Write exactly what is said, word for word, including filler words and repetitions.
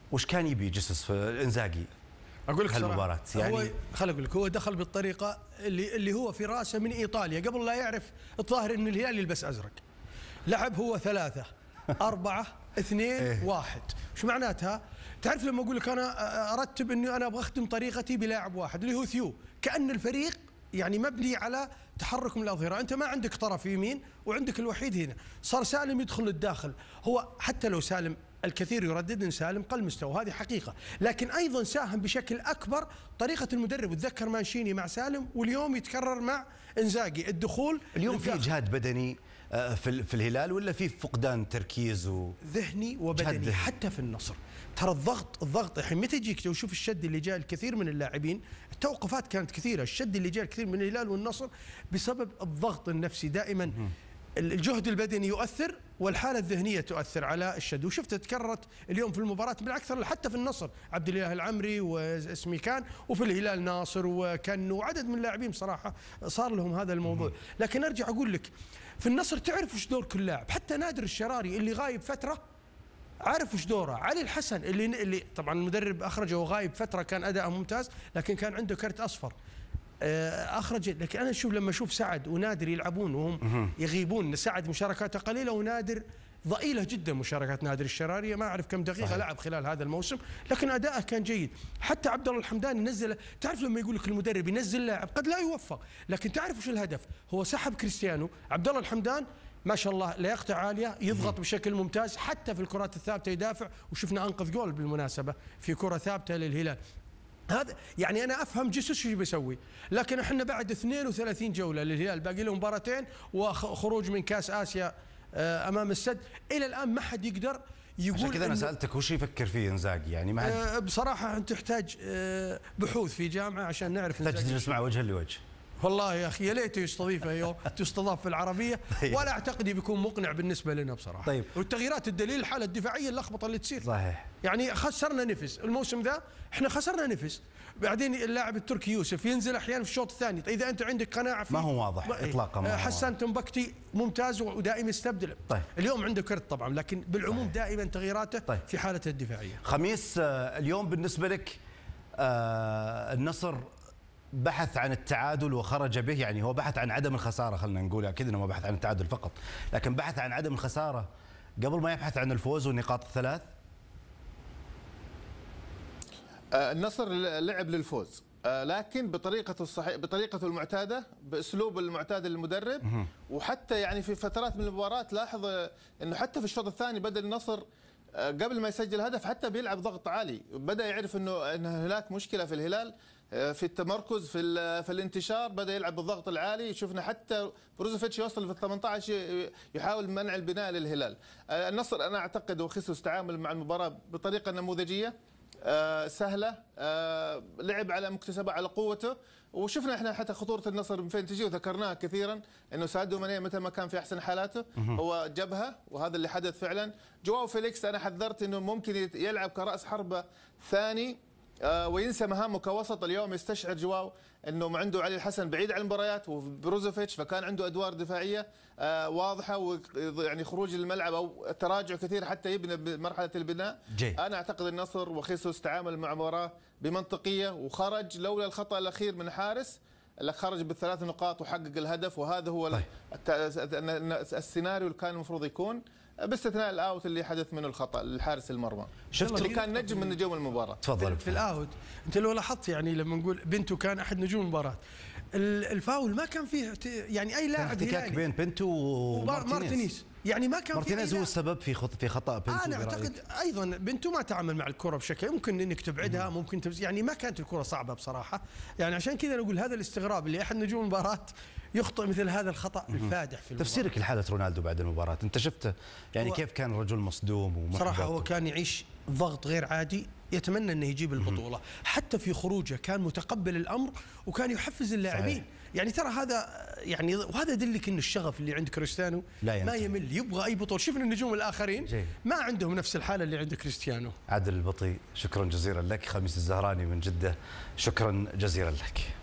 وش كان يبي جيسوس في انزاجي؟ اقول لك هالمباراة يعني هو خل اقول لك هو دخل بالطريقه اللي اللي هو في راسه من ايطاليا قبل لا يعرف الظاهر ان الهلال يلبس ازرق. لعب هو ثلاثه أربعة اثنين واحد. وش معناتها؟ تعرف لما أقول لك أنا أرتب أني أنا أبغى أخدم طريقتي بلاعب واحد اللي هو ثيو، كأن الفريق يعني مبني على تحرك من الأظهرة. أنت ما عندك طرف يمين وعندك الوحيد هنا. صار سالم يدخل للداخل. هو حتى لو سالم الكثير يردد ان سالم قل مستوى، هذه حقيقه، لكن ايضا ساهم بشكل اكبر طريقه المدرب. وتذكر مانشيني مع سالم واليوم يتكرر مع انزاجي الدخول. اليوم في اجهاد بدني في في الهلال ولا في فقدان تركيز و ذهني وبدني حتى في النصر؟ ترى الضغط الضغط الحين متى يجيك وشوف الشد اللي جاء الكثير من اللاعبين، التوقفات كانت كثيره، الشد اللي جاء الكثير من الهلال والنصر بسبب الضغط النفسي. دائما الجهد البدني يؤثر والحاله الذهنيه تؤثر على الشد، وشفت تكررت اليوم في المباراه بالعكس. حتى في النصر عبد الاله العمري واسمي كان، وفي الهلال ناصر وكان وعدد من اللاعبين صراحه صار لهم هذا الموضوع. لكن ارجع اقول لك في النصر تعرف وش دور كل لاعب، حتى نادر الشراري اللي غايب فتره عارف وش دوره، علي الحسن اللي اللي طبعا المدرب اخرجه وغايب فتره كان اداءه ممتاز لكن كان عنده كرت اصفر اخرج. لكن انا اشوف لما اشوف سعد ونادر يلعبون وهم يغيبون، سعد مشاركاته قليله ونادر ضئيله جدا. مشاركات نادر الشراري ما اعرف كم دقيقه لعب خلال هذا الموسم، لكن اداءه كان جيد. حتى عبد الله الحمداني نزل، تعرف لما يقول لك المدرب ينزل لاعب قد لا يوفق، لكن تعرف وش الهدف؟ هو سحب كريستيانو. عبد الله الحمدان ما شاء الله لياقته عاليه، يضغط بشكل ممتاز، حتى في الكرات الثابته يدافع، وشفنا انقذ جول بالمناسبه في كره ثابته للهلال. هذا يعني انا افهم جيسوس شو بيسوي، لكن احنا بعد اثنين وثلاثين جوله للهلال باقي له مباراتين وخروج من كاس اسيا امام السد، الى الان ما حد يقدر يقول. عشان كذا انا سالتك وش يفكر فيه انزاجي يعني ما أه بصراحه انت تحتاج أه بحوث في جامعه عشان نعرف. تحتاج تجلس معه وجها لوجه. والله يا اخي يا ليته يستضيفه يوم تستضاف في العربيه، ولا اعتقد بيكون مقنع بالنسبه لنا بصراحه. طيب والتغييرات الدليل الحاله الدفاعيه اللخبطه اللي تصير. صحيح. يعني خسرنا نفس الموسم ذا، احنا خسرنا نفس. بعدين اللاعب التركي يوسف ينزل احيانا في الشوط الثاني، اذا انت عندك قناعه فيه ما هو واضح اطلاقا. ما حسان تنبكتي ممتاز ودائما يستبدل. طيب. اليوم عنده كرت طبعا، لكن بالعموم صحيح. دائما تغييراته طيب. في حالته الدفاعيه. خميس اليوم بالنسبه لك آه النصر بحث عن التعادل وخرج به، يعني هو بحث عن عدم الخساره، خلينا نقول اكيد انه ما بحث عن التعادل فقط، لكن بحث عن عدم الخساره قبل ما يبحث عن الفوز والنقاط الثلاث. النصر لعب للفوز لكن بطريقته الصحيح، بطريقته المعتاده، باسلوب المعتاد للمدرب. وحتى يعني في فترات من المباراه لاحظ انه حتى في الشوط الثاني بدا النصر قبل ما يسجل هدف حتى بيلعب ضغط عالي، بدا يعرف انه ان هناك مشكله في الهلال في التمركز في في الانتشار، بدا يلعب بالضغط العالي. شفنا حتى بروزوفيتش يوصل في الثمانية عشر يحاول منع البناء للهلال. النصر انا اعتقد وخصوص تعامل مع المباراه بطريقه نموذجيه سهله، لعب على مكتسبه على قوته. وشفنا احنا حتى خطوره النصر من فين تجي وذكرناها كثيرا، انه ساديو ماني متى ما كان في احسن حالاته هو جبهه، وهذا اللي حدث فعلا. جواو فيليكس انا حذرت انه ممكن يلعب كراس حربه ثاني وينسى مهامه كوسط. اليوم يستشعر جواو انه عنده علي الحسن بعيد عن المباريات وبروزوفيتش، فكان عنده ادوار دفاعيه واضحه، ويعني خروج الملعب او التراجع كثير حتى يبنى بمرحله البناء. جي. انا اعتقد النصر وخيسوس تعامل مع المباراه بمنطقيه وخرج، لولا الخطا الاخير من الحارس اللي خرج بالثلاث نقاط وحقق الهدف، وهذا هو طيب. السيناريو اللي كان المفروض يكون، باستثناء الاوت اللي حدث منه الخطا للحارس المرمى. شفت اللي كان نجم من نجوم المباراه. تفضل. في الاوت انت لو لاحظت يعني لما نقول بنتو كان احد نجوم المباراه، الفاول ما كان فيه يعني اي لاعب هلالي بين بنتو ومارتينيز، يعني ما كان مارتينيز هو السبب في خط في خطا بنتو. انا اعتقد ايضا بنتو ما تعامل مع الكره بشكل، ممكن انك تبعدها ممكن تبز... يعني ما كانت الكره صعبه بصراحه. يعني عشان كذا نقول هذا الاستغراب اللي احد نجوم المباراه يخطئ مثل هذا الخطا الفادح في المباراة. تفسيرك لحاله رونالدو بعد المباراه انت شفته يعني كيف كان رجل مصدوم ومحبط؟ صراحه هو كان يعيش ضغط غير عادي، يتمنى انه يجيب البطوله. حتى في خروجه كان متقبل الامر وكان يحفز اللاعبين. يعني ترى هذا يعني وهذا يدلك ان الشغف اللي عند كريستيانو ما يمل، يبغى اي بطوله. شفنا النجوم الاخرين جي. ما عندهم نفس الحاله اللي عند كريستيانو. عادل البطي شكرا جزيلا لك. خميس الزهراني من جده شكرا جزيلا لك.